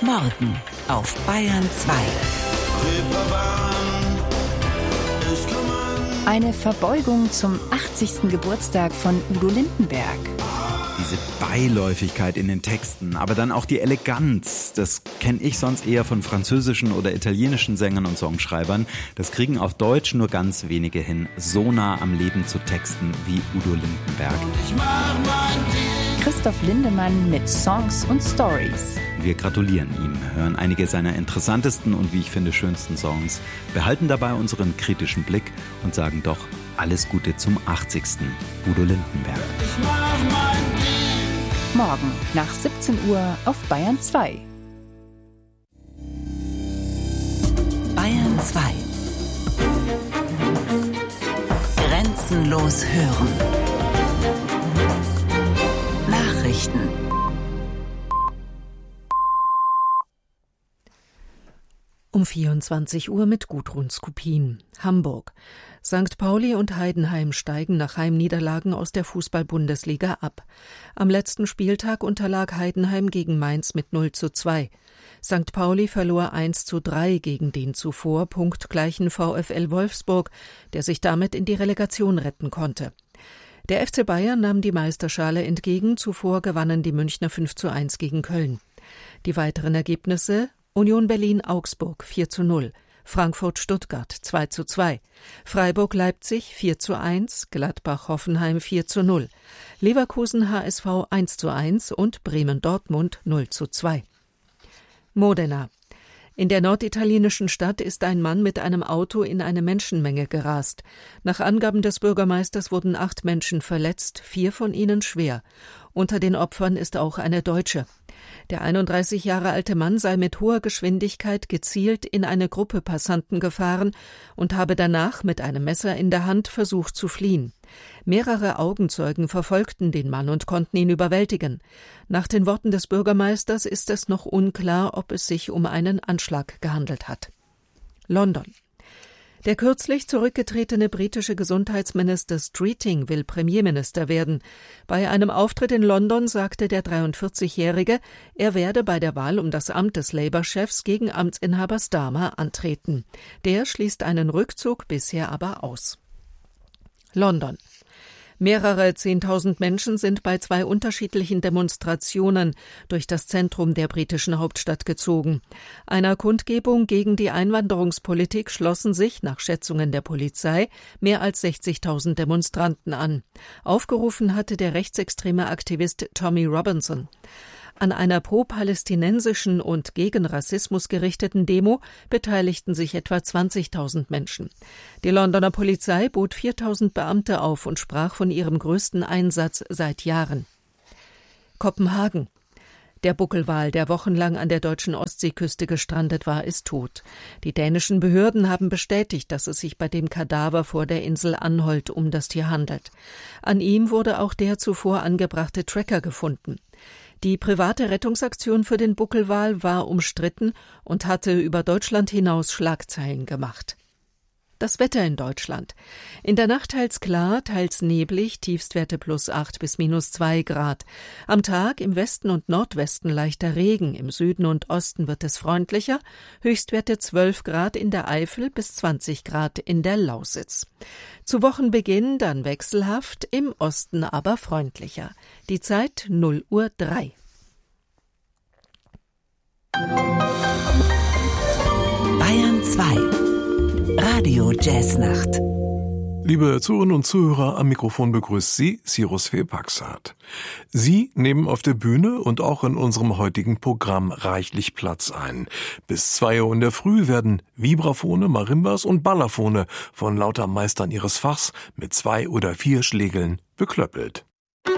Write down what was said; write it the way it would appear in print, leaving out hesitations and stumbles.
Morgen auf Bayern 2. Eine Verbeugung zum 80. Geburtstag von Udo Lindenberg. Diese Beiläufigkeit in den Texten, aber dann auch die Eleganz, das kenne ich sonst eher von französischen oder italienischen Sängern und Songschreibern. Das kriegen auf Deutsch nur ganz wenige hin, so nah am Leben zu texten wie Udo Lindenberg. Christoph Lindemann mit Songs und Stories. Wir gratulieren ihm, hören einige seiner interessantesten und wie ich finde schönsten Songs, behalten dabei unseren kritischen Blick und sagen doch alles Gute zum 80. Udo Lindenberg. Morgen nach 17 Uhr auf Bayern 2. Bayern 2. Grenzenlos hören. Nachrichten. Um 24 Uhr mit Gudrun Skupin. Hamburg. St. Pauli und Heidenheim steigen nach Heimniederlagen aus der Fußball-Bundesliga ab. Am letzten Spieltag unterlag Heidenheim gegen Mainz mit 0:2. St. Pauli verlor 1:3 gegen den zuvor punktgleichen VfL Wolfsburg, der sich damit in die Relegation retten konnte. Der FC Bayern nahm die Meisterschale entgegen, zuvor gewannen die Münchner 5:1 gegen Köln. Die weiteren Ergebnisse: Union Berlin-Augsburg 4:0, Frankfurt-Stuttgart 2:2, Freiburg-Leipzig 4:1, Gladbach-Hoffenheim 4:0, Leverkusen-HSV 1:1 und Bremen-Dortmund 0:2. Modena. In der norditalienischen Stadt ist ein Mann mit einem Auto in eine Menschenmenge gerast. Nach Angaben des Bürgermeisters wurden 8 Menschen verletzt, 4 von ihnen schwer. Unter den Opfern ist auch eine Deutsche. Der 31 Jahre alte Mann sei mit hoher Geschwindigkeit gezielt in eine Gruppe Passanten gefahren und habe danach mit einem Messer in der Hand versucht zu fliehen. Mehrere Augenzeugen verfolgten den Mann und konnten ihn überwältigen. Nach den Worten des Bürgermeisters ist es noch unklar, ob es sich um einen Anschlag gehandelt hat. London. Der kürzlich zurückgetretene britische Gesundheitsminister Streeting will Premierminister werden. Bei einem Auftritt in London sagte der 43-Jährige, er werde bei der Wahl um das Amt des Labour-Chefs gegen Amtsinhaber Starmer antreten. Der schließt einen Rückzug bisher aber aus. London. Mehrere 10.000 Menschen sind bei 2 unterschiedlichen Demonstrationen durch das Zentrum der britischen Hauptstadt gezogen. Einer Kundgebung gegen die Einwanderungspolitik schlossen sich, nach Schätzungen der Polizei, mehr als 60.000 Demonstranten an. Aufgerufen hatte der rechtsextreme Aktivist Tommy Robinson. An einer pro-palästinensischen und gegen Rassismus gerichteten Demo beteiligten sich etwa 20.000 Menschen. Die Londoner Polizei bot 4.000 Beamte auf und sprach von ihrem größten Einsatz seit Jahren. Kopenhagen. Der Buckelwal, der wochenlang an der deutschen Ostseeküste gestrandet war, ist tot. Die dänischen Behörden haben bestätigt, dass es sich bei dem Kadaver vor der Insel Anholt um das Tier handelt. An ihm wurde auch der zuvor angebrachte Tracker gefunden. Die private Rettungsaktion für den Buckelwal war umstritten und hatte über Deutschland hinaus Schlagzeilen gemacht. Das Wetter in Deutschland. In der Nacht teils klar, teils neblig, Tiefstwerte +8 bis -2 Grad. Am Tag im Westen und Nordwesten leichter Regen, im Süden und Osten wird es freundlicher, Höchstwerte 12 Grad in der Eifel bis 20 Grad in der Lausitz. Zu Wochenbeginn dann wechselhaft, im Osten aber freundlicher. Die Zeit 0:03 Bayern 2. Radio Jazznacht. Liebe Zuhörerinnen und Zuhörer, am Mikrofon begrüßt Sie Cyrus Paxat. Sie nehmen auf der Bühne und auch in unserem heutigen Programm reichlich Platz ein. Bis 2 Uhr in der Früh werden Vibraphone, Marimbas und Balafone von lauter Meistern ihres Fachs mit 2 oder 4 Schlägeln beklöppelt.